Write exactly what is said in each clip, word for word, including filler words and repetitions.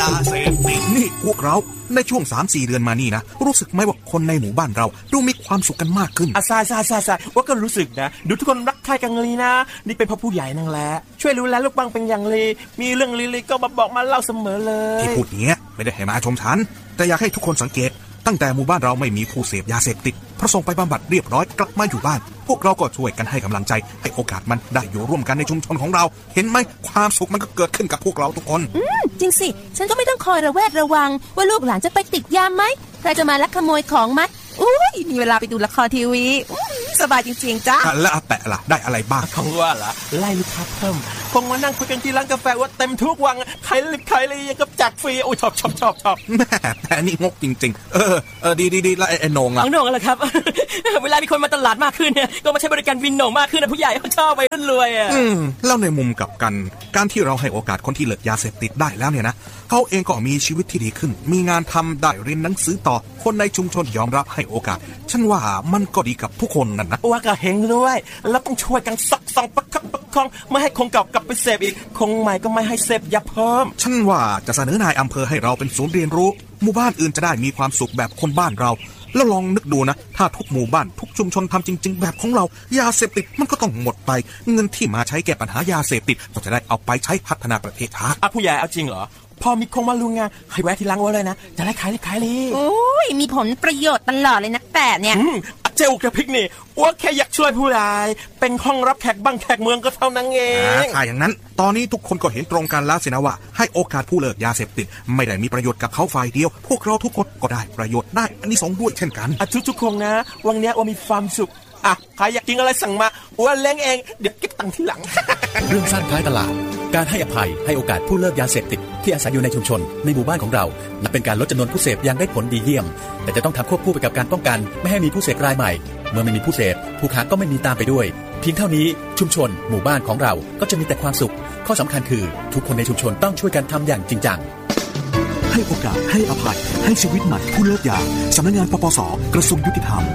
เสพติดนี่พวกเราในช่วง สามสี่ เดือนมานี่นะรู้สึกไหมว่าคนในหมู่บ้านเราดูมีความสุขกันมากขึ้นอ่ะใช่ๆๆๆว่าก็รู้สึกนะดูทุกคนรักใคร่กันเลยนะนี่เป็นพ่อผู้ใหญ่นั่นแหละช่วยรู้แลลูกบ้างเป็นอย่างลีมีเรื่องลีๆก็มาบอกมาเล่าเสมอเลยที่พูดเนี้ยไม่ได้ให้มาชมฉันแต่อยากให้ทุกคนสังเกตตั้งแต่หมู่บ้านเราไม่มีผู้เสพยาเสพติดพอส่งไปบำบัดเรียบร้อยกลับมาอยู่บ้านพวกเราก็ช่วยกันให้กำลังใจให้โอกาสมันได้อยู่ร่วมกันในชุมชนของเราเห็นไหมความสุขมันก็เกิดขึ้นกับพวกเราทุกคนอืมจริงสิฉันก็ไม่ต้องคอยระแวดระวังว่าลูกหลานจะไปติดยาไหมใครจะมาลักขโมยของไหมอุ้ยมีเวลาไปดูละครทีวีสบายจริงๆจ้าแล้วอาแปะล่ะได้อะไรบ้างเขาว่าล่ะไล่ลูกค้าเพิ่มคงมานั่งคุยกันที่ร้านกาแฟว่าเต็มทุกวันใครลิบใครเลยยังกับจักฟรีโอ้ยชอบชอบชอบชอบแม่แต่นี่งกจริงๆเออเออดีดีดีแล้วไอ้โหน่งล่ะโหน่งอะไรครับเวลามีคนมาตลาดมากขึ้นเนี่ยก็มาใช้บริการวินโหน่งมากขึ้นนะผู้ใหญ่เขาชอบไปรุ่นรวยอ่ะอืมแล้วในมุมกลับกันการที่เราให้โอกาสคนที่เลิกยาเสพติดได้แล้วเนี่ยนะเขาเองก็มีชีวิตที่ดีขึ้นมีงานทำได้เรียนหนังสือต่อคนในชุมชนยอมรับให้โอกาสฉันว่ามันก็ดีกับทุกคนนั่นนะว่าก็เห็นด้วยแล้วต้องช่วยกันซักซองประคับประคองไม่ให้คงเก่ากลับไปเสพอีกคงใหม่ก็ไม่ให้เสพยาเพิ่มฉันว่าจะเสนอนายอำเภอให้เราเป็นศูนย์เรียนรู้หมู่บ้านอื่นจะได้มีความสุขแบบคนบ้านเราแล้วลองนึกดูนะถ้าทุกหมู่บ้านทุกชุมชนทำจริงๆแบบของเรายาเสพติดมันก็ต้องหมดไปเงินที่มาใช้แก้ปัญหายาเสพติดก็จะได้เอาไปใช้พัฒนาประเทศชาติอ่ะผู้ใหญ่เอาจริงเหรอพอมีคงมาลุงไงให้แวะที่ร้านว่าเลยนะจะได้ขายเลยขายเลยโอ้ยมีผลประโยชน์ตลอดเลยนะแต่เนี่ยเจ้ากับพิกนี่ว่าแค่อยากช่วยผู้ใหญ่เป็นห้องรับแขกบ้างแขกเมืองก็เท่านั้นเองถ้าอย่างนั้นตอนนี้ทุกคนก็เห็นตรงกันแล้วสินะว่าให้โอกาสผู้เลิกยาเสพติดไม่ได้มีประโยชน์กับเขาฝ่ายเดียวพวกเราทุกคนก็ได้ประโยชน์ได้อันนี้สองด้วยเช่นกันอ่ะทุกๆคนนะวันนี้ว่ามีความสุขอ่ะใครอยากกินอะไรสั่งมาว่าเลี้ยงเองเดี๋ยวเก็บตังค์ทีหลังเรื่องสั้นท้ายตลาดการให้อภัยให้โอกาสผู้เลิกยาเสพติดที่อาศัยอยู่ในชุมชนในหมู่บ้านของเรานับเป็นการลดจำนวนผู้เสพอย่างได้ผลดีเยี่ยมแต่จะต้องทำควบคู่ไปกับการป้องกันไม่ให้มีผู้เสพรายใหม่เมื่อไม่มีผู้เสพผู้ค้าก็ไม่มีตามไปด้วยเพียงเท่านี้ชุมชนหมู่บ้านของเราก็จะมีแต่ความสุขข้อสำคัญคือทุกคนในชุมชนต้องช่วยกันทำอย่างจริงจังให้โอกาสให้อภัยให้ชีวิตใหม่ผู้เลิกยาสำนักงานปปส.กระทรวงยุติธรรม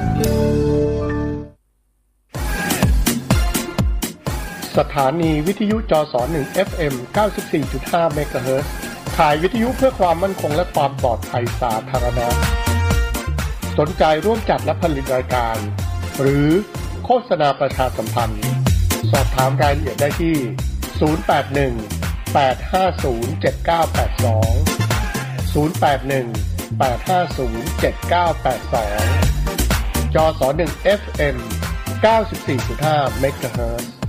สถานีวิทยุจสหนึ่ง เอฟ เอ็ม เก้าสิบสี่จุดห้า เมกะเฮิรตซ์ถ่ายวิทยุเพื่อความมั่นคงและความปลอดภัยสาธารณะสนใจร่วมจัดและผลิตรายการหรือโฆษณาประชาสัมพันธ์สอบถามรายละเอียดได้ที่ศูนย์ แปด หนึ่ง แปด ห้า ศูนย์ เจ็ด เก้า แปด สองศูนย์ แปด หนึ่ง แปด ห้า ศูนย์ เจ็ด เก้า แปด สองจสหนึ่ง เอฟ เอ็ม เก้าสิบสี่จุดห้า เมกะเฮิรตซ์